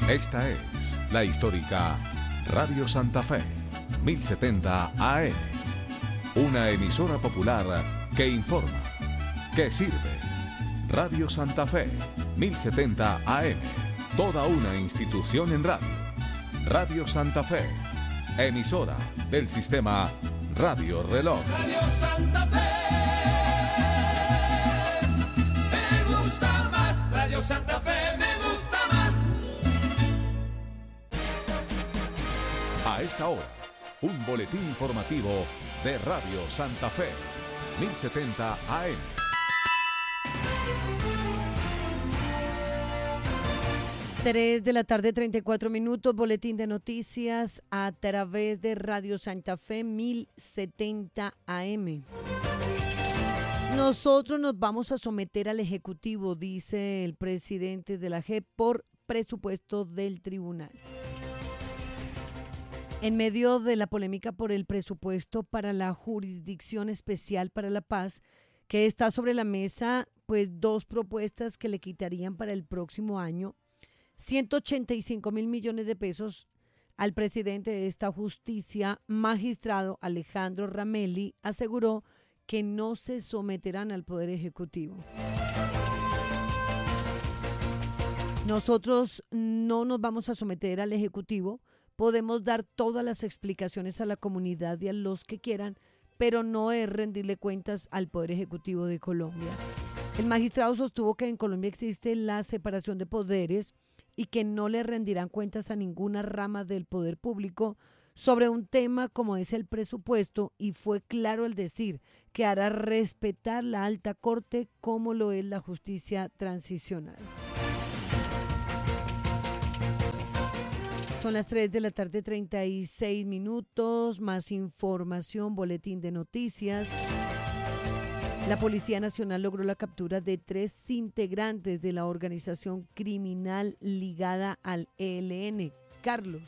Esta es la histórica Radio Santa Fe, 1070 AM. Una emisora popular que informa, que sirve. Radio Santa Fe, 1070 AM. Toda una institución en radio. Radio Santa Fe, emisora del sistema Radio Reloj. Radio Santa Fe. Me gusta más. Radio Santa Fe me gusta más. A esta hora, un boletín informativo de Radio Santa Fe, 1070 AM. Tres de la tarde, 34 minutos, boletín de noticias a través de Radio Santa Fe 1070 AM. Nosotros nos vamos a someter al Ejecutivo, dice el presidente de la JEP, por presupuesto del tribunal. En medio de la polémica por el presupuesto para la Jurisdicción Especial para la Paz, que está sobre la mesa, pues dos propuestas que le quitarían para el próximo año 185 mil millones de pesos al presidente de esta justicia, magistrado Alejandro Ramelli, aseguró que no se someterán al Poder Ejecutivo. Nosotros no nos vamos a someter al Ejecutivo, podemos dar todas las explicaciones a la comunidad y a los que quieran, pero no es rendirle cuentas al Poder Ejecutivo de Colombia. El magistrado sostuvo que en Colombia existe la separación de poderes y que no le rendirán cuentas a ninguna rama del poder público sobre un tema como es el presupuesto, y fue claro al decir que hará respetar la alta corte como lo es la justicia transicional. Son las 3 de la tarde, 36 minutos, más información, boletín de noticias. La Policía Nacional logró la captura de 3 integrantes de la organización criminal ligada al ELN. Carlos.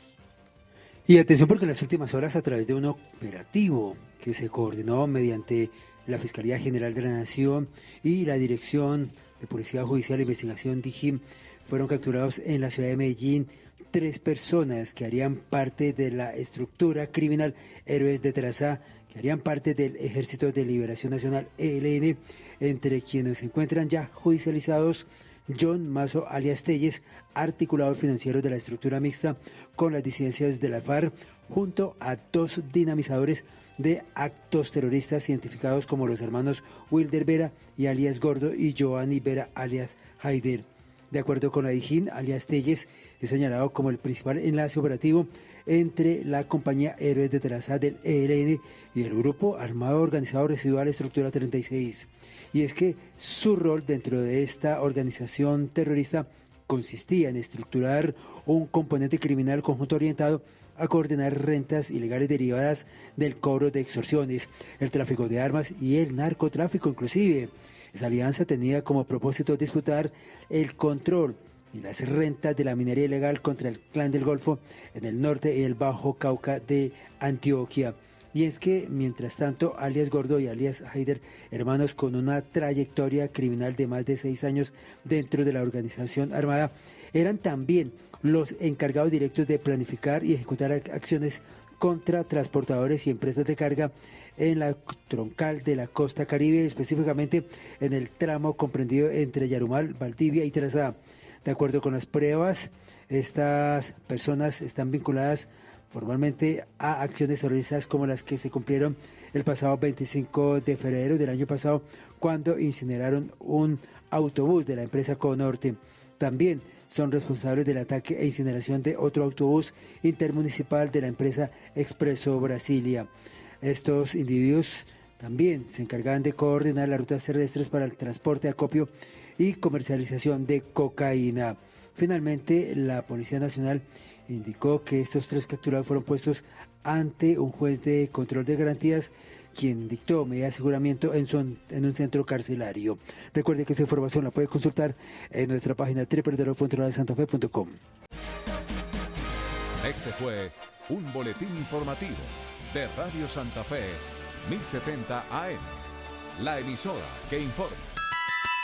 Y atención, porque en las últimas horas, a través de un operativo que se coordinó mediante la Fiscalía General de la Nación y la Dirección de Policía Judicial e Investigación DIJÍN, fueron capturados en la ciudad de Medellín 3 personas que harían parte de la estructura criminal Héroes de Trazá, que harían parte del Ejército de Liberación Nacional ELN, entre quienes se encuentran ya judicializados John Mazo alias Telles, articulador financiero de la estructura mixta con las disidencias de la FARC, junto a 2 dinamizadores de actos terroristas identificados como los hermanos Wilder Vera y alias Gordo y Giovanni Vera alias Haider. De acuerdo con la DIJÍN, alias Telles es señalado como el principal enlace operativo entre la compañía Héroes de Trazá del ELN y el grupo armado organizado residual Estructura 36. Y es que su rol dentro de esta organización terrorista consistía en estructurar un componente criminal conjunto orientado a coordinar rentas ilegales derivadas del cobro de extorsiones, el tráfico de armas y el narcotráfico inclusive. Esa alianza tenía como propósito disputar el control y las rentas de la minería ilegal contra el Clan del Golfo en el norte y el Bajo Cauca de Antioquia. Y es que, mientras tanto, alias Gordo y alias Haider, hermanos con una trayectoria criminal de más de 6 años dentro de la organización armada, eran también los encargados directos de planificar y ejecutar acciones contra transportadores y empresas de carga en la troncal de la costa Caribe, específicamente en el tramo comprendido entre Yarumal, Valdivia y Trazá. De acuerdo con las pruebas, estas personas están vinculadas formalmente a acciones terroristas como las que se cumplieron el pasado 25 de febrero del año pasado, cuando incineraron un autobús de la empresa Conorte. También son responsables del ataque e incineración de otro autobús intermunicipal de la empresa Expreso Brasilia. Estos individuos también se encargaban de coordinar las rutas terrestres para el transporte de acopio y comercialización de cocaína. Finalmente, la Policía Nacional indicó que estos 3 capturados fueron puestos ante un juez de control de garantías, quien dictó medida de aseguramiento en un centro carcelario. Recuerde que esta información la puede consultar en nuestra página www.radiosantafe.com. Este fue un boletín informativo de Radio Santa Fe, 1070 AM, la emisora que informa.